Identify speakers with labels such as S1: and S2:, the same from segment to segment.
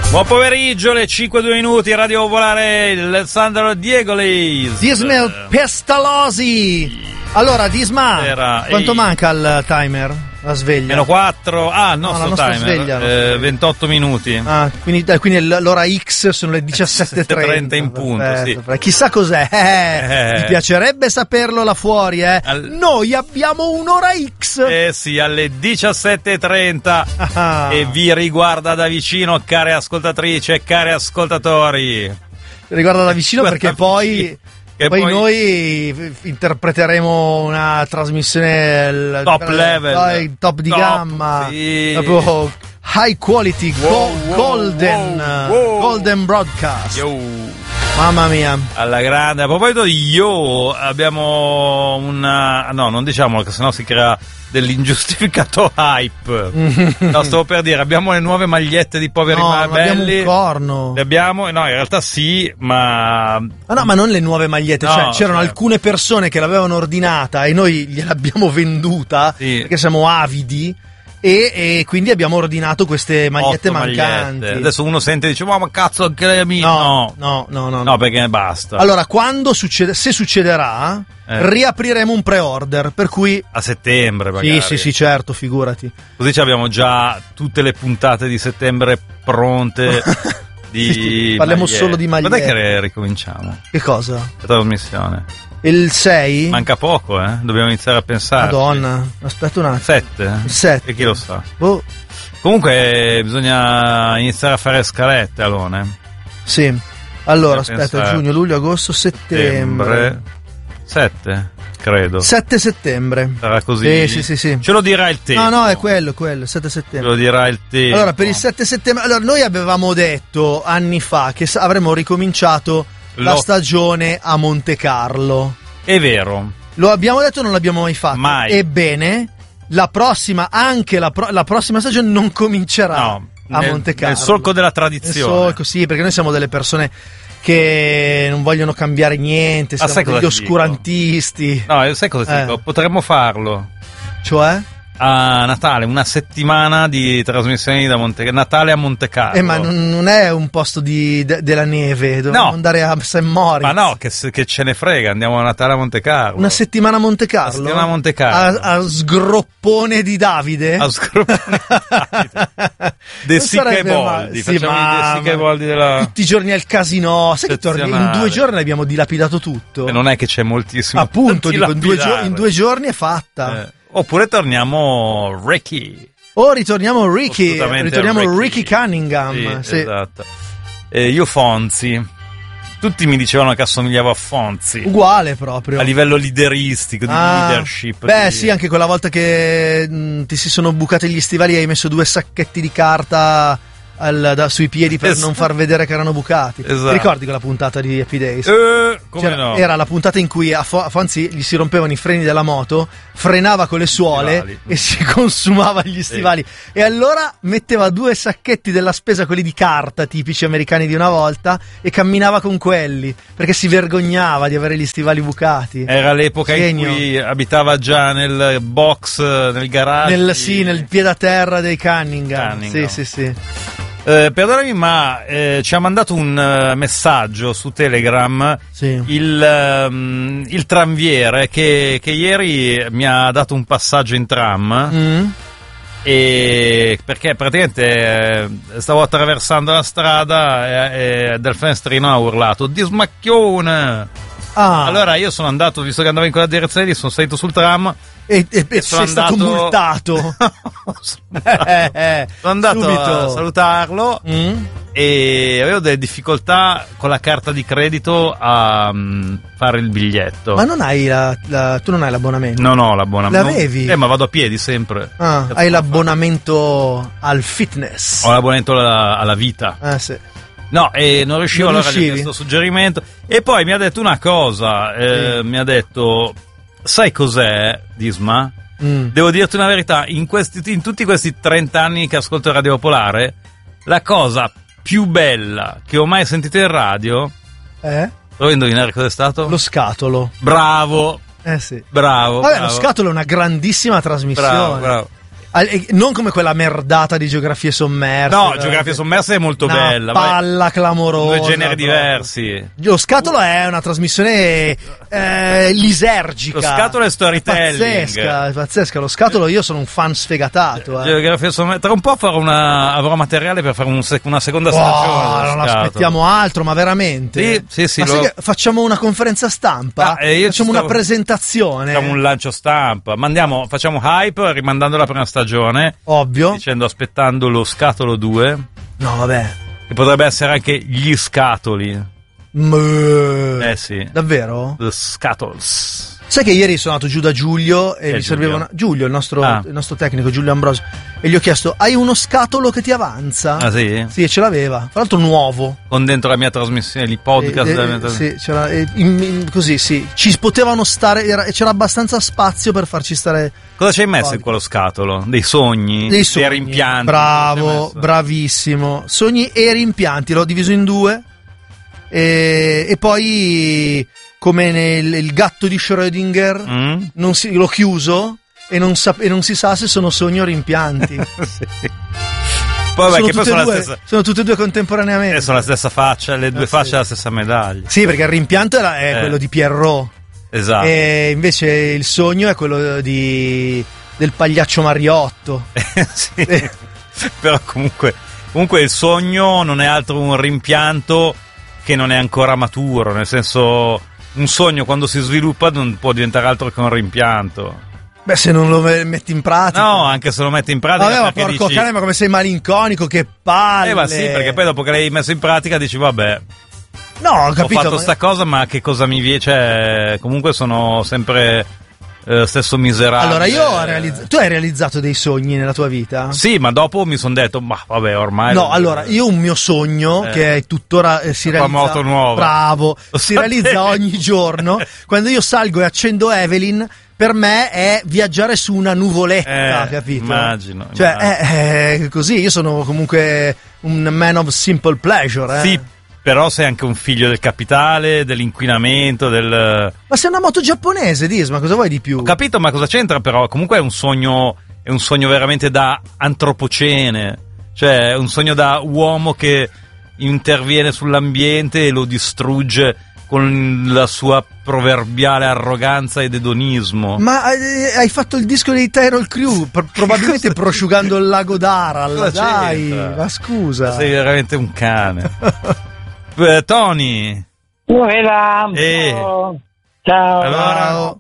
S1: Buon pomeriggio, le 5:02 minuti, Radio Popolare, Alessandro Diegolis.
S2: Disma Pestalosi. Allora, Disma, quanto manca al timer? La sveglia?
S1: -4. Ah, il nostro timer.
S2: Sveglia,
S1: 28 minuti.
S2: Ah, quindi l'ora X sono le 17:30
S1: in punto, sì.
S2: Chissà cos'è. Ti piacerebbe saperlo là fuori, eh? Noi abbiamo un'ora X.
S1: Sì, alle 17:30. E vi riguarda da vicino, care ascoltatrici e cari ascoltatori.
S2: Riguarda da vicino perché poi noi interpreteremo una trasmissione
S1: top level,
S2: top di gamma,
S1: sì.
S2: Proprio high quality, golden broadcast. Mamma mia.
S1: Alla grande. A proposito di abbiamo una... No, non diciamolo, che sennò si crea dell'ingiustificato hype. No, stavo per dire, abbiamo le nuove magliette di Poveri ma belli.
S2: Abbiamo un corno.
S1: Le abbiamo, no, in realtà sì, ma...
S2: ma non le nuove magliette,
S1: no,
S2: cioè c'erano alcune persone che l'avevano ordinata e noi gliel'abbiamo venduta, sì, perché siamo avidi. E quindi abbiamo ordinato queste magliette mancanti.
S1: Adesso uno sente e dice: ma cazzo, anche le mie. No, perché basta.
S2: Allora, se succederà, riapriremo un pre-order, per cui
S1: a settembre magari.
S2: Sì, certo, figurati.
S1: Così abbiamo già tutte le puntate di settembre pronte.
S2: Parliamo solo di magliette.
S1: Quando è che ricominciamo?
S2: Che cosa?
S1: La trasmissione.
S2: Il 6?
S1: Manca poco, dobbiamo iniziare a pensare.
S2: Madonna, aspetta un attimo.
S1: 7?
S2: 7.
S1: E chi lo sa? Comunque bisogna iniziare a fare scalette, Alone.
S2: Sì. Allora, aspetta, giugno, luglio, agosto, settembre.
S1: 7, credo.
S2: 7 settembre.
S1: Sarà così?
S2: Sì.
S1: Ce lo dirà il tempo.
S2: No, è quello, 7 settembre.
S1: Ce lo dirà il tempo.
S2: Allora, per il 7 settembre... Allora, noi avevamo detto anni fa che avremmo ricominciato la stagione a Monte Carlo.
S1: È vero.
S2: Lo abbiamo detto o non l'abbiamo mai fatto?
S1: Mai.
S2: Ebbene, la prossima stagione non comincerà a Monte Carlo.
S1: Nel solco della tradizione.
S2: Sì, perché noi siamo delle persone che non vogliono cambiare niente, siamo degli oscurantisti.
S1: Dico? No, sai cosa ti dico? Potremmo farlo.
S2: Cioè?
S1: A Natale, una settimana di trasmissioni da Natale a Monte Carlo.
S2: Ma non è un posto della neve, dobbiamo andare a St. Moritz.
S1: Ma no, che ce ne frega, andiamo a Natale a Monte Carlo.
S2: Una settimana a Monte Carlo? Una
S1: settimana a Monte Carlo.
S2: A sgroppone di Davide?
S1: A sgroppone di Davide. De Sica e Boldi. Facciamo De Sica e Boldi della...
S2: Tutti i giorni al casino. Sai che in 2 giorni abbiamo dilapidato tutto?
S1: E non è che c'è moltissimo.
S2: Appunto, dico, in 2 giorni è fatta.
S1: Oppure torniamo Ricky.
S2: Ritorniamo Ricky Cunningham.
S1: Sì. Esatto. Io Fonzi. Tutti mi dicevano che assomigliavo a Fonzi.
S2: Uguale proprio.
S1: A livello lideristico, di leadership.
S2: Sì, anche quella volta che ti si sono bucati gli stivali e hai messo 2 sacchetti di carta sui piedi per non far vedere che erano bucati.
S1: Esatto.
S2: Ti ricordi quella puntata di Happy Days?
S1: No?
S2: Era la puntata in cui a Fonzi gli si rompevano i freni della moto, frenava con le suole e si consumava gli stivali. E allora metteva 2 sacchetti della spesa, quelli di carta tipici americani di una volta, e camminava con quelli perché si vergognava di avere gli stivali bucati.
S1: Era l'epoca in cui abitava già nel box, nel garage.
S2: Nel piede-a-terra dei Cunningham. Sì.
S1: Perdonami, ma ci ha mandato un messaggio su Telegram il tranviere che ieri mi ha dato un passaggio in tram e perché praticamente stavo attraversando la strada e dal finestrino ha urlato "Dismacchione!". Allora io sono andato, visto che andavo in quella direzione lì, sono salito sul tram
S2: e sono stato multato.
S1: Sono andato subito a salutarlo e avevo delle difficoltà con la carta di credito a fare il biglietto.
S2: Ma non hai tu non hai l'abbonamento?
S1: Non ho l'abbonamento.
S2: L'avevi?
S1: Ma vado a piedi sempre.
S2: Hai l'abbonamento al fitness?
S1: Ho l'abbonamento alla vita.
S2: Sì.
S1: No, e non riuscivo, allora gli ho chiesto suggerimento. E poi mi ha detto una cosa, mi ha detto: sai cos'è, Disma? Devo dirti una verità, in tutti questi 30 anni che ascolto Radio Popolare, la cosa più bella che ho mai sentito in radio... Provo a indovinare cos'è stato?
S2: Lo scatolo.
S1: Bravo!
S2: Sì.
S1: Bravo.
S2: Vabbè, lo scatolo è una grandissima trasmissione.
S1: Bravo.
S2: Non come quella merdata di Geografie Sommerse.
S1: No, Geografie Sommerse è molto bella.
S2: Palla clamorosa.
S1: Due generi diversi.
S2: Lo Scatolo è una trasmissione lisergica.
S1: Lo Scatolo è storytelling.
S2: È pazzesca. Lo Scatolo, io sono un fan sfegatato.
S1: Geografie Sommerse. Tra un po' avrò materiale per fare una seconda stagione.
S2: Non aspettiamo altro, ma veramente.
S1: Sì.
S2: Ma sai che facciamo una conferenza stampa? Facciamo una presentazione.
S1: Facciamo un lancio stampa. Facciamo hype rimandando la prima stagione.
S2: Ovvio.
S1: Dicendo aspettando lo Scatolo 2.
S2: No, vabbè.
S1: Che potrebbe essere anche gli scatoli. Sì.
S2: Davvero?
S1: The Scuttles.
S2: Sai che ieri sono andato giù da Giulio e mi serviva Giulio, il nostro tecnico, Giulio Ambrosio, e gli ho chiesto: hai uno scatolo che ti avanza?
S1: Ah, sì?
S2: Sì, e ce l'aveva, tra l'altro nuovo.
S1: Con dentro la mia trasmissione, il podcast della mia trasmissione.
S2: Sì, c'era, così, sì. Ci potevano stare, c'era abbastanza spazio per farci stare.
S1: Cosa ci hai messo in quello scatolo? Dei sogni? Dei rimpianti?
S2: Bravo, bravissimo. Sogni e rimpianti, l'ho diviso in due. E poi, come nel gatto di Schrödinger, l'ho chiuso e non si sa se sono sogni o rimpianti.
S1: Sì. Poi
S2: sono, che poi sono tutte e due contemporaneamente.
S1: Sono la stessa faccia, le due facce della stessa medaglia.
S2: Sì, perché il rimpianto è quello di Pierrot.
S1: Esatto.
S2: E invece il sogno è quello del pagliaccio Mariotto.
S1: Sì. Però comunque il sogno non è altro un rimpianto che non è ancora maturo, nel senso, un sogno quando si sviluppa non può diventare altro che un rimpianto.
S2: Beh, se non lo metti in pratica.
S1: No, anche se lo metti in pratica.
S2: Vabbè, ma porco cane, ma come sei malinconico, che palle.
S1: Ma sì, perché poi dopo che l'hai messo in pratica dici, vabbè.
S2: No, ho capito.
S1: Ho fatto sta cosa, ma che cosa mi viene? Cioè, comunque sono sempre stesso miserabile.
S2: Allora, tu hai realizzato dei sogni nella tua vita?
S1: Sì, ma dopo mi sono detto, ma vabbè, ormai.
S2: No, allora, io un mio sogno che è tuttora si realizza.
S1: La moto nuova.
S2: Bravo, si realizza ogni giorno. Quando io salgo e accendo Evelyn, per me è viaggiare su una nuvoletta, capito?
S1: Immagino.
S2: Cioè, è così, io sono comunque un man of simple pleasure.
S1: Sì, però sei anche un figlio del capitale, dell'inquinamento,
S2: Ma sei una moto giapponese, Disma, cosa vuoi di più?
S1: Ho capito, ma cosa c'entra però? Comunque è un sogno veramente da antropocene, cioè è un sogno da uomo che interviene sull'ambiente e lo distrugge con la sua proverbiale arroganza ed edonismo.
S2: Ma hai fatto il disco dei Tyrol Crew, probabilmente prosciugando il lago d'Aral, dai, ma scusa.
S1: Sei veramente un cane. Tony.
S3: Ciao. Ciao.
S1: Allora.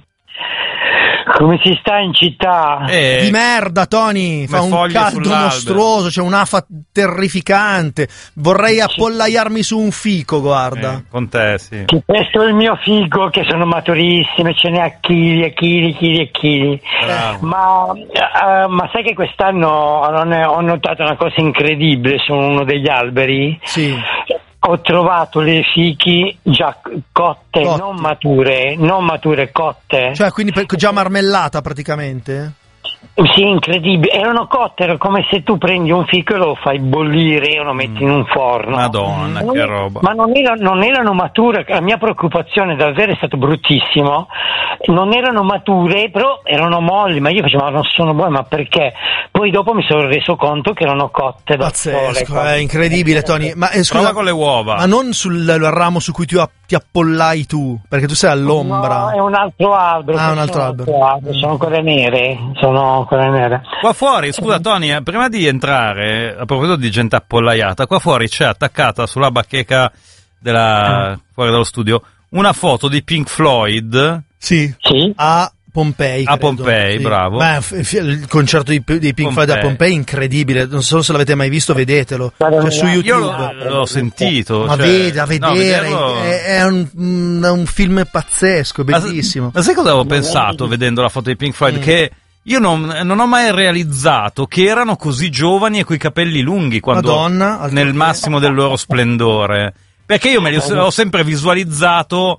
S3: Come si sta in città?
S2: Di merda, Tony. Fa un caldo mostruoso, c'è un'afa terrificante. Vorrei appollaiarmi su un fico, guarda.
S1: Con te, sì.
S3: Che questo è il mio fico, che sono maturissime, ce n'è a chili e chili. Ma sai che quest'anno ho notato una cosa incredibile su uno degli alberi?
S2: Sì.
S3: Ho trovato le fichi già cotte. non mature, cotte.
S2: Cioè, quindi già marmellata praticamente?
S3: Sì, incredibile. Erano cotte, era come se tu prendi un fico e lo fai bollire e lo metti in un forno.
S1: Madonna, che roba.
S3: Ma non erano mature. La mia preoccupazione davvero è stato bruttissimo. Non erano mature, però erano molli. Ma io facevo, ma non sono buone, ma perché? Poi dopo mi sono reso conto che erano cotte da sole.
S2: È incredibile, Tony. Ma scusa,
S1: con le uova.
S2: Ma non sul ramo su cui ti appollai tu, perché tu sei all'ombra.
S3: No, è un altro albero.
S2: Un altro albero.
S3: Sono ancora nere.
S1: Qua fuori, scusa Tony, prima di entrare, a proposito di gente appollaiata, qua fuori c'è attaccata sulla bacheca fuori dallo studio una foto di Pink Floyd.
S2: Sì. A Pompei.
S1: A Pompei, sì. Bravo.
S2: Beh, il concerto di Pink Floyd a Pompei è incredibile. Non so se l'avete mai visto, vedetelo. Cioè, su YouTube.
S1: Io l'ho sentito.
S2: Ma vedi, a vedere. È un film pazzesco, bellissimo.
S1: Ma sai cosa avevo pensato vedendo la foto di Pink Floyd? Che io non ho mai realizzato che erano così giovani e coi capelli lunghi nel massimo del loro splendore. Perché io me li ho sempre visualizzato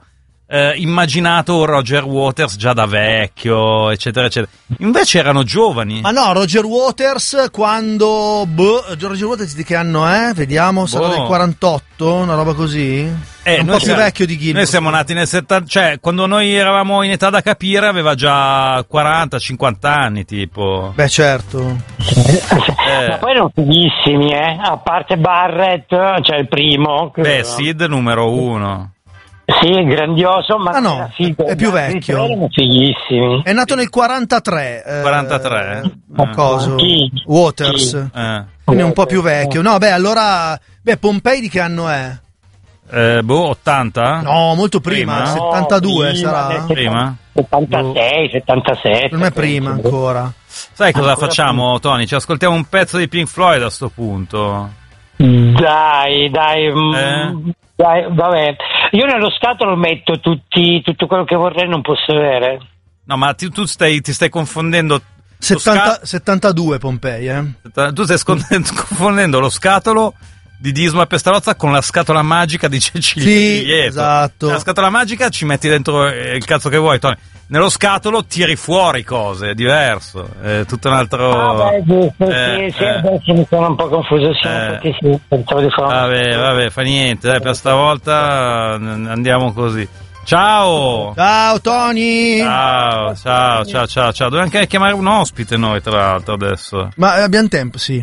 S1: immaginato Roger Waters già da vecchio, eccetera, eccetera. Invece erano giovani.
S2: Ma no, Roger Waters quando... Roger Waters di che anno è? Vediamo, sarà del 48, una roba così? È un po' più vecchio di Gilmour.
S1: Noi siamo nati nel 70, cioè quando noi eravamo in età da capire aveva già 40-50 anni tipo.
S2: Beh certo.
S3: Ma poi erano fighissimi, a parte Barrett, cioè il primo.
S1: Beh, Sid numero 1.
S3: Sì, grandioso, ma
S2: no, è più vecchio.
S3: Erano fighissimi.
S2: È nato nel 43.
S1: 43?
S2: Coso? Waters. Quindi è un po' più vecchio. No, beh, allora... Beh, Pompei di che anno è?
S1: 80?
S2: No, molto prima. 72 sarà?
S1: Prima?
S3: 76, 77.
S2: Non è prima ancora.
S1: Sai cosa facciamo, Tony? Ci ascoltiamo un pezzo di Pink Floyd a sto punto.
S3: Dai, vabbè. Io nello scatolo metto tutto quello che vorrei, non posso avere.
S1: No, ma tu ti stai confondendo.
S2: 72 Pompei,
S1: Tu stai confondendo lo scatolo di Disma Pestarozza con la scatola magica di Cecilia.
S2: Sì, esatto.
S1: La scatola magica ci metti dentro il cazzo che vuoi, Tony. Nello scatolo tiri fuori cose, è diverso, è tutto un altro...
S3: Sì, adesso mi sono un po' confuso, perché pensavo di fare...
S1: Vabbè, fa niente, dai, per stavolta andiamo così. Ciao
S2: Tony.
S1: Ciao. Dobbiamo anche chiamare un ospite noi, tra l'altro, adesso.
S2: Ma abbiamo tempo, sì.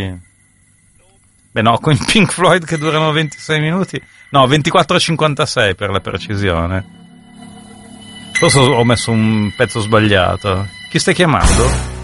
S1: Beh no, con Pink Floyd che durano 26 minuti. No, 24,56 per la precisione. Forse ho messo un pezzo sbagliato. Chi stai chiamando?